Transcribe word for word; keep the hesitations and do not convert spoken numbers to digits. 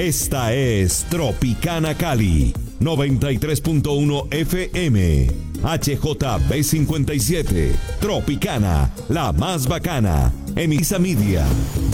Esta es Tropicana Cali, noventa y tres punto uno F M. H J B cincuenta y siete. Tropicana, la más bacana. En Isa Media.